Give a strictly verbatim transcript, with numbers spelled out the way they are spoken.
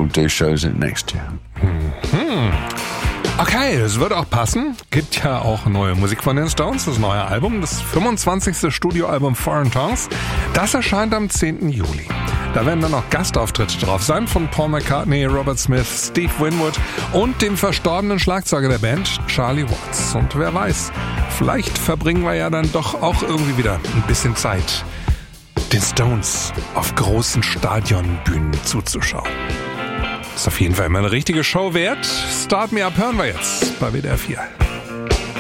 we'll do shows in next year. Mhm. Okay, das wird auch passen. Gibt ja auch neue Musik von den Stones, das neue Album, das fünfundzwanzigste Studioalbum Foreign Tongues. Das erscheint am zehnten Juli. Da werden dann noch Gastauftritte drauf sein von Paul McCartney, Robert Smith, Steve Winwood und dem verstorbenen Schlagzeuger der Band, Charlie Watts. Und wer weiß, vielleicht verbringen wir ja dann doch auch irgendwie wieder ein bisschen Zeit, den Stones auf großen Stadionbühnen zuzuschauen. Ist auf jeden Fall immer eine richtige Show wert. Start Me Up hören wir jetzt bei W D R vier.